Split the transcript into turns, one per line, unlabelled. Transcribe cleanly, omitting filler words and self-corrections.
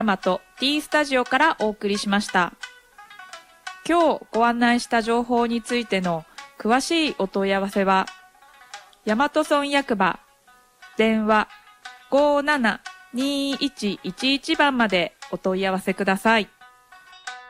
大和 T スタジオからお送りしました。今日ご案内した情報についての詳しいお問い合わせは、大和村役場電話 572111 番までお問い合わせください。